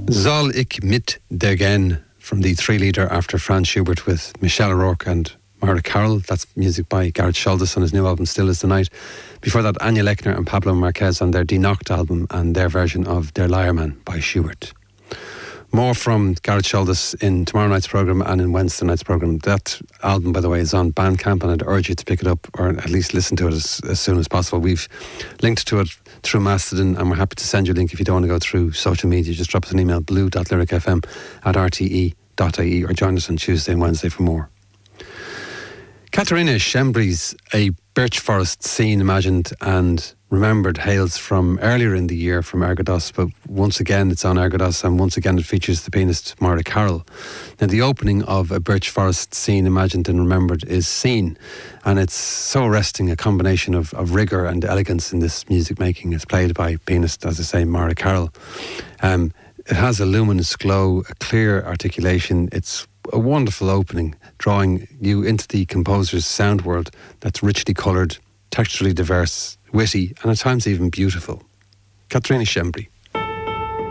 Soll ich mit dir gehen from the Three Lieder after Franz Schubert with Michelle O'Rourke and Mara Carroll. That's music by Gareth Shaldis on his new album Still Is the Night. Before that, Anya Lechner and Pablo Marquez on their Die Nacht album and their version of Der Leiermann by Schubert. More from Gareth Shaldis in tomorrow night's programme and in Wednesday night's programme. That album, by the way, is on Bandcamp, and I'd urge you to pick it up or at least listen to it as soon as possible. We've linked to it through Mastodon, and we're happy to send you a link if you don't want to go through social media. Just drop us an email, blue.lyricfm@rte.ie, or join us on Tuesday and Wednesday for more. Katharina Szembry's A Birch Forest Scene imagined and remembered hails from earlier in the year from Argodos, but once again it's on Argodos, and once again it features the pianist Mara Carroll. Now, the opening of A Birch Forest Scene imagined and remembered is Scene, and it's so arresting, a combination of rigour and elegance in this music making. It's played by pianist, as I say, Mara Carroll. It has a luminous glow, a clear articulation. It's a wonderful opening, drawing you into the composer's sound world that's richly coloured, texturally diverse, witty, and at times even beautiful. Katharina Szembry.